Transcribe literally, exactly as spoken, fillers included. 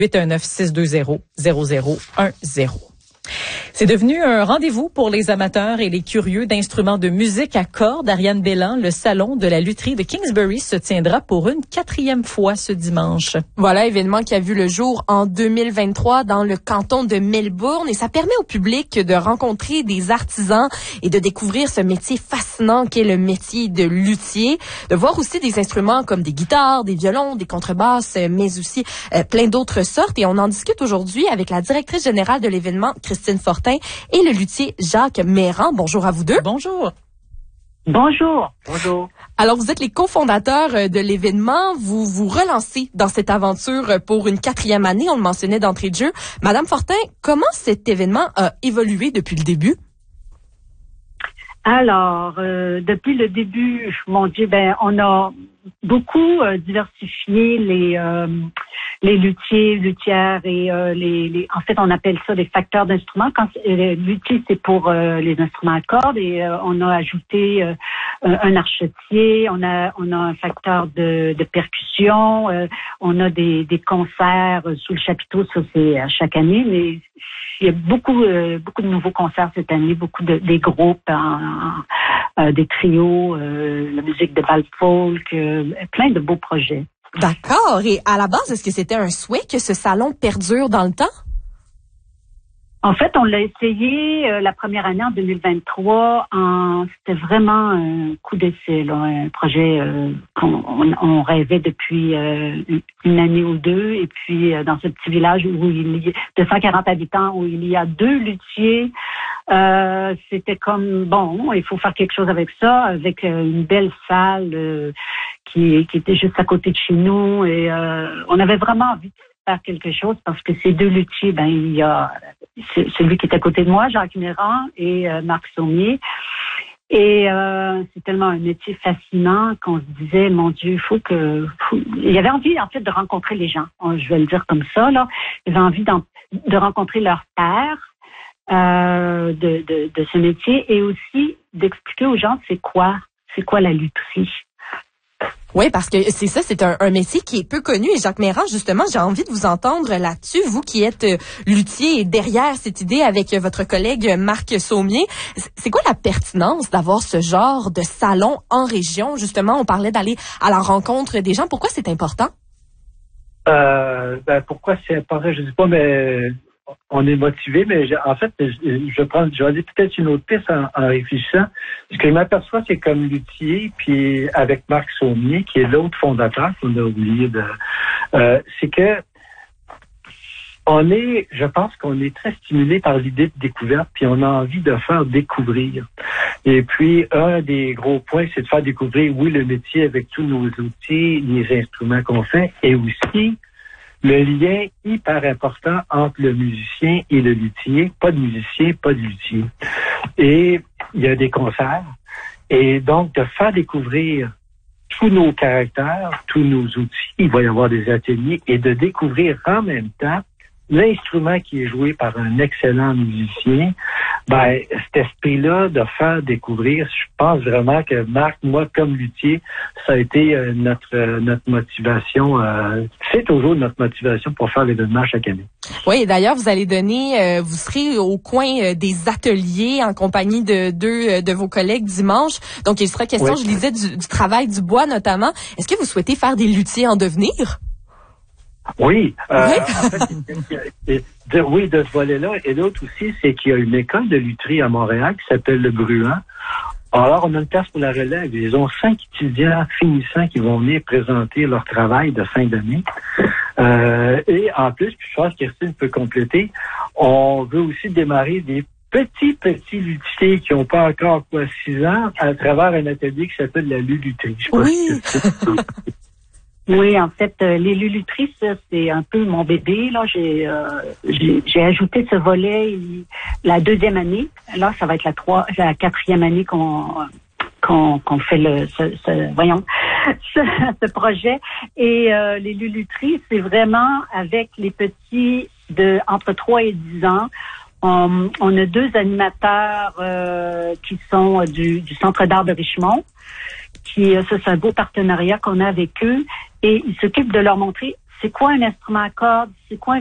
huit un neuf, six deux zéro, zéro zéro un zéro. C'est devenu un rendez-vous pour les amateurs et les curieux d'instruments de musique à cordes. Ariane Bélan, le salon de la lutherie de Kingsbury se tiendra pour une quatrième fois ce dimanche. Voilà, événement qui a vu le jour en deux mille vingt-trois dans le canton de Melbourne, et ça permet au public de rencontrer des artisans et de découvrir ce métier fascinant qu'est le métier de luthier, de voir aussi des instruments comme des guitares, des violons, des contrebasses, mais aussi euh, plein d'autres sortes. Et on en discute aujourd'hui avec la directrice générale de l'événement, Christine Fortin, et le luthier Jacques Mérand. Bonjour à vous deux. Bonjour. Bonjour. Bonjour. Alors, vous êtes les cofondateurs de l'événement. Vous vous relancez dans cette aventure pour une quatrième année. On le mentionnait d'entrée de jeu. Madame Fortin, comment cet événement a évolué depuis le début? Alors, euh, depuis le début, mon Dieu, ben, on a beaucoup euh, diversifié les euh, les luthiers, luthières et euh, les, les. En fait, on appelle ça des facteurs d'instruments. Quand euh, luthier, c'est pour euh, les instruments à cordes, et euh, on a ajouté euh, un archetier. On a on a un facteur de, de percussion. Euh, on a des des concerts sous le chapiteau. Ça, c'est à chaque année, mais il y a beaucoup euh, beaucoup de nouveaux concerts cette année, beaucoup de des groupes, en, en, euh, des trios, euh, la musique de bal folk, euh, plein de beaux projets. D'accord. Et à la base, est-ce que c'était un souhait que ce salon perdure dans le temps? En fait, on l'a essayé euh, la première année en deux mille vingt-trois. En, c'était vraiment un coup d'essai, là, un projet euh, qu'on on, on rêvait depuis euh, une année ou deux. Et puis, euh, dans ce petit village où il y a deux cent quarante habitants, où il y a deux luthiers, euh, c'était comme, bon, il faut faire quelque chose avec ça, avec euh, une belle salle euh, qui, qui était juste à côté de chez nous. Et euh, on avait vraiment envie de faire quelque chose, parce que ces deux luthiers, ben, il y a celui qui est à côté de moi, Jacques Mérand, et euh, Marc Saumier. Et euh, c'est tellement un métier fascinant qu'on se disait, mon Dieu, il faut que... Faut... Il y avait envie, en fait, de rencontrer les gens. Je vais le dire comme ça, là. Il y avait envie de rencontrer leur père euh, de, de, de ce métier, et aussi d'expliquer aux gens c'est quoi, c'est quoi la lutherie. Oui, parce que c'est ça, c'est un, un métier qui est peu connu. Et Jacques Mérand, justement, j'ai envie de vous entendre là-dessus, vous qui êtes euh, luthier et derrière cette idée avec euh, votre collègue Marc Saumier. C'est quoi la pertinence d'avoir ce genre de salon en région? Justement, on parlait d'aller à la rencontre des gens. Pourquoi c'est important? Euh, ben, pourquoi c'est important? Je ne sais pas, mais on est motivé, mais je, en fait, je, je prends, je vais aller peut-être une autre piste en, en réfléchissant. Ce que je m'aperçois, c'est comme luthier, puis avec Marc Saumier, qui est l'autre fondateur qu'on a oublié de, euh, c'est que on est, je pense qu'on est très stimulé par l'idée de découverte, puis on a envie de faire découvrir. Et puis, un des gros points, c'est de faire découvrir, oui, le métier avec tous nos outils, les instruments qu'on fait, et aussi le lien hyper important entre le musicien et le luthier. Pas de musicien, pas de luthier. Et il y a des concerts. Et donc, de faire découvrir tous nos caractères, tous nos outils, il va y avoir des ateliers, et de découvrir en même temps l'instrument qui est joué par un excellent musicien, ben, cet esprit-là de faire découvrir, je pense vraiment que Marc, moi, comme luthier, ça a été euh, notre euh, notre motivation, euh, c'est toujours notre motivation pour faire l'événement chaque année. Oui, d'ailleurs, vous allez donner, euh, vous serez au coin euh, des ateliers en compagnie de deux euh, de vos collègues dimanche. Donc, il sera question, oui. Je lisais, du, du travail du bois notamment. Est-ce que vous souhaitez faire des luthiers en devenir? Oui, euh, en fait, de, oui, de ce volet-là. Et l'autre aussi, c'est qu'il y a une école de lutherie à Montréal qui s'appelle le Bruant. Alors, on a une place pour la relève. Ils ont cinq étudiants finissants qui vont venir présenter leur travail de fin d'année. Euh, et en plus, puis je pense que Christine peut compléter, on veut aussi démarrer des petits, petits luthiers qui n'ont pas encore, quoi, six ans, à travers un atelier qui s'appelle la Luluterie. Je sais pas oui. si Oui, en fait, euh, les luluteries, ça, c'est un peu mon bébé. Là, j'ai, euh, j'ai, j'ai ajouté ce volet il, la deuxième année. Là, ça va être la trois, la quatrième année qu'on qu'on, qu'on fait le, ce, ce voyons, ce, ce projet. Et euh, les luluteries, c'est vraiment avec les petits de entre trois et dix ans. On, on a deux animateurs euh, qui sont du, du Centre d'art de Richmond. Qui, ça, c'est un beau partenariat qu'on a avec eux, et ils s'occupent de leur montrer c'est quoi un instrument à cordes, c'est quoi un